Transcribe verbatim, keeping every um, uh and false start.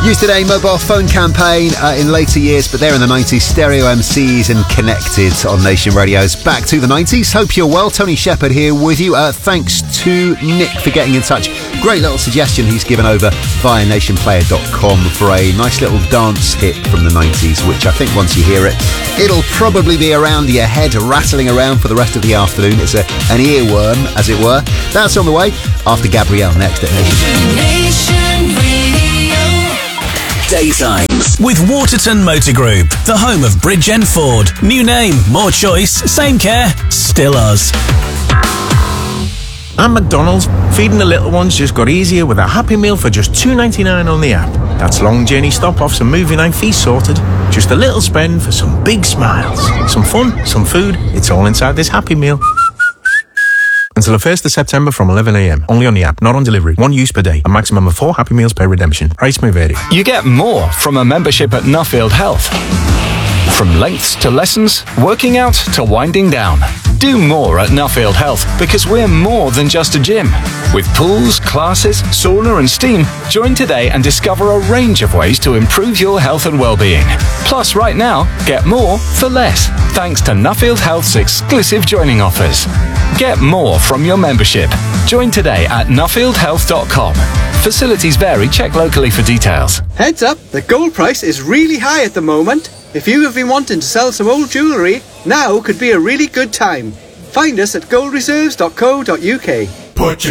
Used in a mobile phone campaign uh, in later years, but they're in the nineties. Stereo M Cs and Connected on Nation Radio's Back to the nineties. Hope you're well. Tony Shepherd here with you. Uh, thanks to Nick for getting in touch. Great little suggestion he's given over via nation player dot com for a nice little dance hit from the nineties, which I think once you hear it, it'll probably be around your head, rattling around for the rest of the afternoon. It's a, an earworm, as it were. That's on the way after Gabrielle next at Nation. Nation Radio. Daytimes with Waterton Motor Group, the home of Bridgend Ford. New name, more choice, same care, still us. At McDonald's, feeding the little ones just got easier with a Happy Meal for just two ninety-nine on the app. That's long journey stop-offs and movie night feast sorted. Just a little spend for some big smiles. Some fun, some food, it's all inside this Happy Meal. Until the first of September from eleven a m. Only on the app, not on delivery. One use per day. A maximum of four Happy Meals per redemption. Price may vary. You get more from a membership at Nuffield Health. From lengths to lessons, working out to winding down. Do more at Nuffield Health because we're more than just a gym. With pools, classes, sauna and steam, join today and discover a range of ways to improve your health and well-being. Plus, right now, get more for less, thanks to Nuffield Health's exclusive joining offers. Get more from your membership. Join today at nuffield health dot com. Facilities vary. Check locally for details. Heads up, the gold price is really high at the moment. If you have been wanting to sell some old jewellery, now could be a really good time. Find us at gold reserves dot co dot uk. Put your